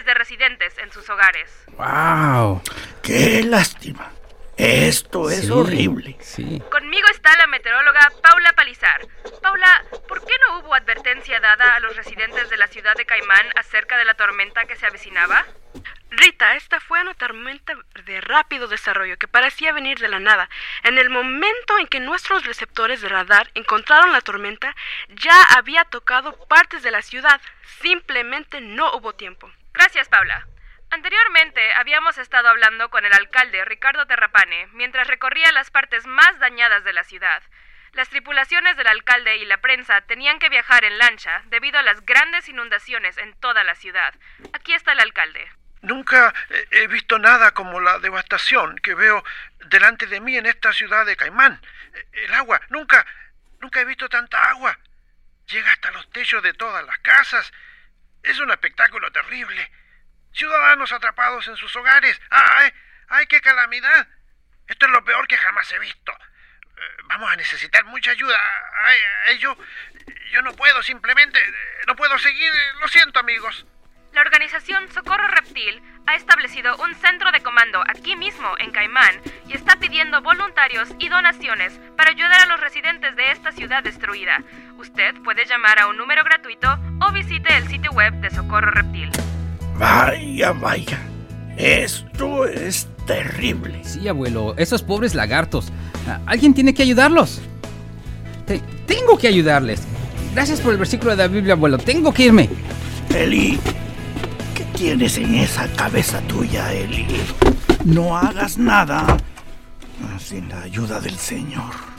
de residentes en sus hogares. ¡Wow! ¡Qué lástima! Esto es horrible. Sí. Conmigo está la meteoróloga Paula Palizar. Paula, ¿por qué no hubo advertencia dada a los residentes de la ciudad de Caimán acerca de la tormenta que se avecinaba? Rita, esta fue una tormenta de rápido desarrollo que parecía venir de la nada. En el momento en que nuestros receptores de radar encontraron la tormenta, ya había tocado partes de la ciudad. Simplemente no hubo tiempo. Gracias, Paula. Anteriormente habíamos estado hablando con el alcalde Ricardo Terrapane mientras recorría las partes más dañadas de la ciudad. Las tripulaciones del alcalde y la prensa tenían que viajar en lancha debido a las grandes inundaciones en toda la ciudad. Aquí está el alcalde. Nunca he visto nada como la devastación que veo delante de mí en esta ciudad de Caimán. El agua, nunca he visto tanta agua. Llega hasta los techos de todas las casas. Es un espectáculo terrible. Ciudadanos atrapados en sus hogares. ¡Ay, qué calamidad! Esto es lo peor que jamás he visto. Vamos a necesitar mucha ayuda. Yo no puedo, simplemente no puedo seguir. Lo siento, amigos. La organización Socorro Reptil ha establecido un centro de comando aquí mismo en Caimán y está pidiendo voluntarios y donaciones para ayudar a los residentes de esta ciudad destruida. Usted puede llamar a un número gratuito o visite el sitio web de Socorro Reptil. Vaya. Esto es terrible. Sí, abuelo, esos pobres lagartos. Alguien tiene que ayudarlos. Tengo que ayudarles. Gracias por el versículo de la Biblia, abuelo. Tengo que irme. Eli, ¿qué tienes en esa cabeza tuya, Eli? No hagas nada sin la ayuda del Señor.